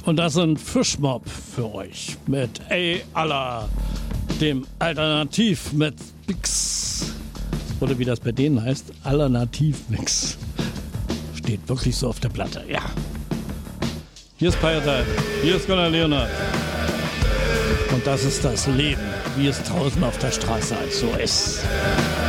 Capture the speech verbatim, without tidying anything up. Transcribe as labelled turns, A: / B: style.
A: Und das sind Fischmob für euch mit Ey Allah, dem Alternativmix. Oder wie das bei denen heißt, Alternativmix. Steht wirklich so auf der Platte, ja. Hier ist Pirate, hier ist Gunnar Leonard. Und das ist das Leben, wie es draußen auf der Straße halt so ist.